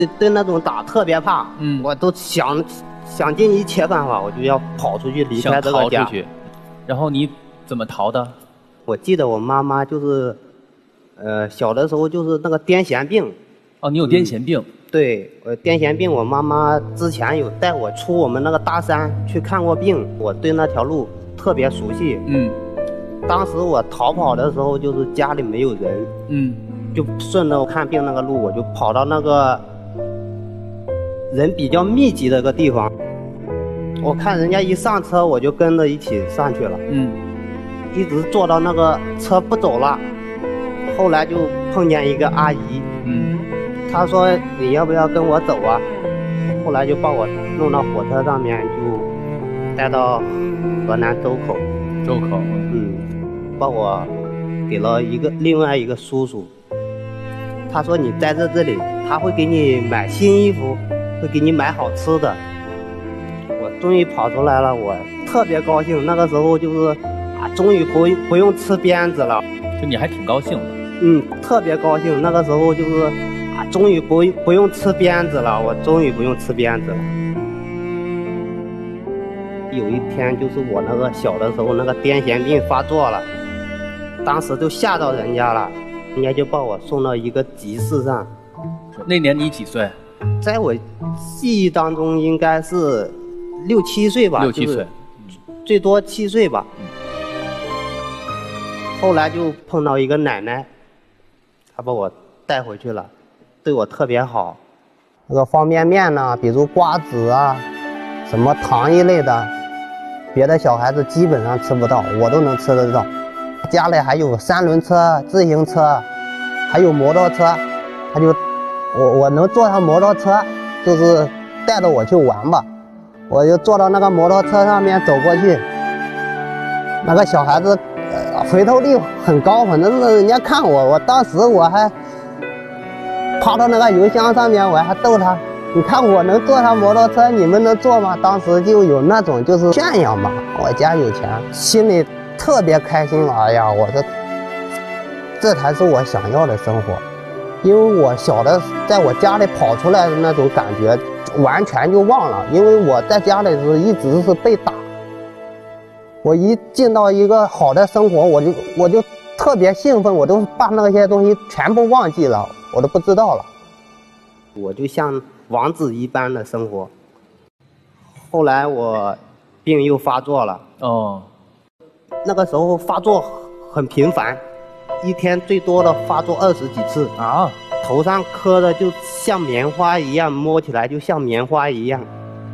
对那种打特别怕，我都想尽一切办法，我就要跑出去离开这个家。 想逃出去，然后你怎么逃的？ 我记得我妈妈就是，小的时候就是那个癫痫病。 哦，你有癫痫病？ 对，癫痫病，我妈妈之前有带我出我们那个大山去看过病，我对那条路特别熟悉。当时我逃跑的时候，就是家里没有人，就顺着我看病那个路，我就跑到那个人比较密集的一个地方。我看人家一上车，我就跟着一起上去了。一直坐到那个车不走了，后来就碰见一个阿姨。她说你要不要跟我走啊？后来就把我弄到火车上面，就带到河南周口。把我给了另外一个叔叔。他说你在这里，他会给你买新衣服，会给你买好吃的。我终于跑出来了，我特别高兴。那个时候就是终于不用吃鞭子了。 就你还挺高兴的？ 特别高兴。那个时候就是终于不用吃鞭子了，我终于不用吃鞭子了。有一天就是我那个小的时候，那个癫痫病发作了，当时就吓到人家了，人家就把我送到一个集市上。 那年你几岁？ 在我记忆当中应该是6、7岁吧。 6、7岁， 最多7岁吧。后来就碰到一个奶奶，她把我带回去了，对我特别好。那个方便面呢，比如瓜子啊，什么糖一类的，别的小孩子基本上吃不到，我都能吃得到。家里还有3轮车、自行车，还有摩托车，他就我能坐上摩托车，就是带着我去玩吧。我就坐到那个摩托车上面走过去，那个小孩子回头率很高，反正是人家看我当时我还爬到那个油箱上面，我还逗他，你看我能坐上摩托车，你们能坐吗？当时就有那种就是炫耀嘛，我家有钱，心里特别开心。哎呀，我说这才是我想要的生活。因为我小的在我家里跑出来的那种感觉完全就忘了，因为我在家里是一直是被打。我一进到一个好的生活，我就特别兴奋，我都把那些东西全部忘记了，我都不知道了。我就像王子一般的生活。后来我病又发作了。那个时候发作很频繁，一天最多的发作20几次啊！头上磕的就像棉花一样，摸起来就像棉花一样。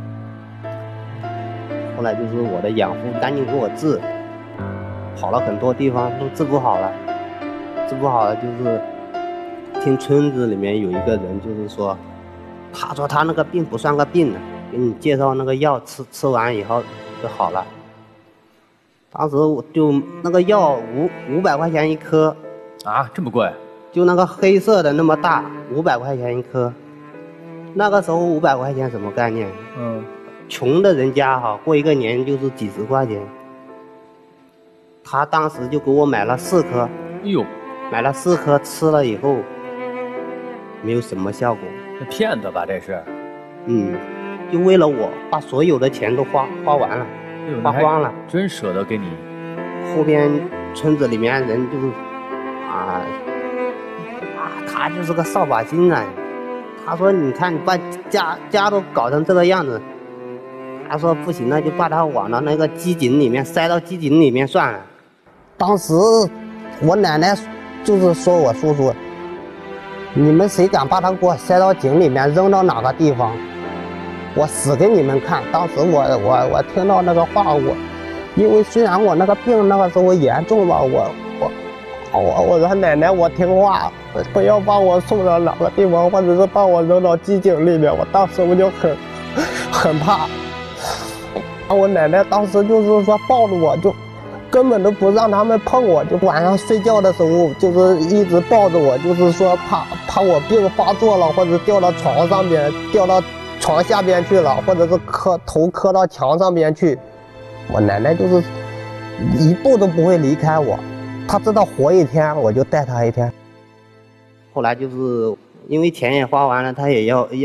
后来就是我的养父赶紧给我治，跑了很多地方都治不好了，就是听村子里面有一个人就是说，他说他那个病不算个病呢，给你介绍那个药吃完以后就好了。当时我就那个药500块钱一颗啊，这么贵？ 就那个黑色的那么大，500块钱一颗。那个时候500块钱什么概念？穷的人家哈，过一个年就是几十块钱。他当时就给我买了4颗。 哎呦， 买了4颗，吃了以后没有什么效果。 这骗子吧这是？ 就为了我把所有的钱都花完了。花光了， 真舍得给你。 后边村子里面人就是他就是个扫把星啊。他说你看你把家都搞成这个样子，他说不行，那就把他往到那个机井里面塞到机井里面算了。当时我奶奶就是说我叔叔，你们谁敢把他给我塞到井里面扔到哪个地方，我死给你们看。当时我听到那个话，因为虽然我那个病那个时候严重吧，我说奶奶我听话，不要把我送到哪个地方，或者是把我扔到机井里面。我当时我就很怕。我奶奶当时就是说抱着我，就根本都不让他们碰我，就晚上睡觉的时候就是一直抱着我，就是说怕我病发作了，或者掉到床上边，掉到床下边去了，或者是头磕到墙上边去。我奶奶就是一步都不会离开我，她知道活一天我就带她一天。后来就是因为钱也花完了，她也要